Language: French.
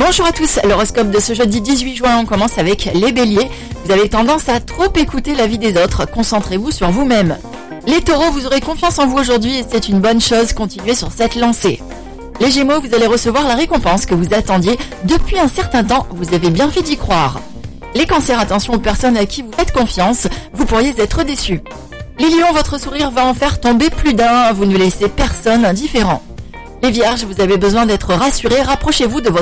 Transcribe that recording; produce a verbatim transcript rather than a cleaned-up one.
Bonjour à tous, l'horoscope de ce jeudi dix-huit juin, on commence avec les béliers. Vous avez tendance à trop écouter l'avis des autres, concentrez-vous sur vous-même. Les taureaux, vous aurez confiance en vous aujourd'hui et c'est une bonne chose, continuez sur cette lancée. Les gémeaux, vous allez recevoir la récompense que vous attendiez depuis un certain temps, vous avez bien fait d'y croire. Les cancers, attention aux personnes à qui vous faites confiance, vous pourriez être déçus. Les lions, votre sourire va en faire tomber plus d'un, vous ne laissez personne indifférent. Les vierges, vous avez besoin d'être rassurés, rapprochez-vous de votre